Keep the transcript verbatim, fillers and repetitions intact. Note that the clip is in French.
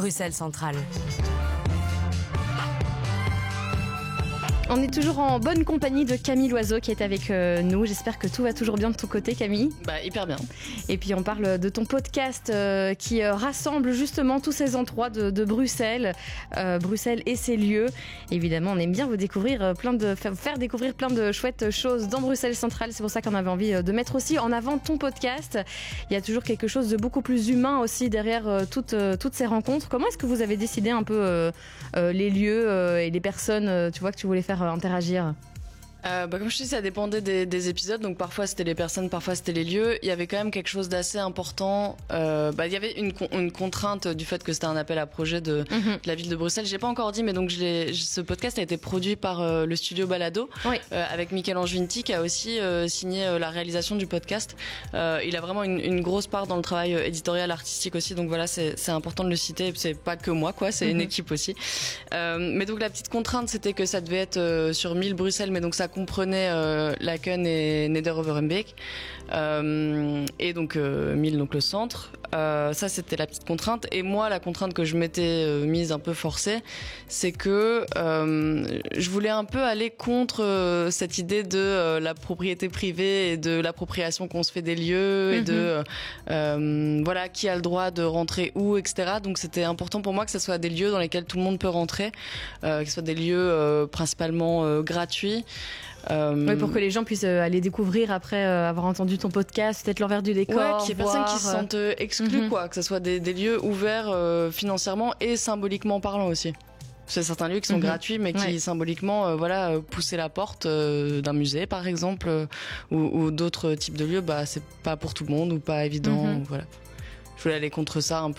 Bruxelles Centrale. On est toujours en bonne compagnie de Camille Loiseau qui est avec euh, nous. J'espère que tout va toujours bien de ton côté, Camille. Bah, hyper bien. Et puis on parle de ton podcast euh, qui euh, rassemble justement tous ces endroits de, de Bruxelles, euh, Bruxelles et ses lieux. Évidemment, on aime bien vous découvrir euh, plein de faire, faire découvrir plein de chouettes choses dans Bruxelles Centrale. C'est pour ça qu'on avait envie euh, de mettre aussi en avant ton podcast. Il y a toujours quelque chose de beaucoup plus humain aussi derrière euh, toutes euh, toutes ces rencontres. Comment est-ce que vous avez décidé un peu euh, euh, les lieux euh, et les personnes, euh, tu vois, que tu voulais faire interagir? Euh, bah, comme je te dis, ça dépendait des, des épisodes. Donc parfois c'était les personnes, parfois c'était les lieux. Il y avait quand même quelque chose d'assez important. Euh, bah, il y avait une, une contrainte du fait que c'était un appel à projet de, mm-hmm. de la ville de Bruxelles. J'ai pas encore dit, mais donc je l'ai, ce podcast a été produit par euh, le studio Balado, oui. euh, avec Michel-Ange Vinti qui a aussi euh, signé euh, la réalisation du podcast. Euh, il a vraiment une, une grosse part dans le travail euh, éditorial, artistique aussi. Donc voilà, c'est, c'est important de le citer. C'est pas que moi, quoi. C'est mm-hmm. une équipe aussi. Euh, mais donc la petite contrainte, c'était que ça devait être euh, sur mille Bruxelles, mais donc ça comprenait euh, Laken et Neder-Overbeek euh, et donc euh, mille donc le centre. Euh, ça c'était la petite contrainte. Et moi la contrainte que je m'étais euh, mise un peu forcée, c'est que euh, je voulais un peu aller contre euh, cette idée de euh, la propriété privée et de l'appropriation qu'on se fait des lieux, mm-hmm. et de euh, voilà, qui a le droit de rentrer où, et cetera. Donc c'était important pour moi que ce soit des lieux dans lesquels tout le monde peut rentrer, euh, que ce soit des lieux euh, principalement euh, gratuits. Euh... Oui, pour que les gens puissent euh, aller découvrir après euh, avoir entendu ton podcast, peut-être l'envers du décor. Ouais, qu'il y ait voir... personne qui se sente euh, exclu, mm-hmm. quoi, que ce soit des, des lieux ouverts euh, financièrement et symboliquement parlant aussi. C'est certains lieux qui sont mm-hmm. gratuits, mais qui ouais. symboliquement, euh, voilà, pousser la porte euh, d'un musée, par exemple, euh, ou, ou d'autres types de lieux, bah c'est pas pour tout le monde ou pas évident, mm-hmm. ou, voilà. Je voulais aller contre ça un peu.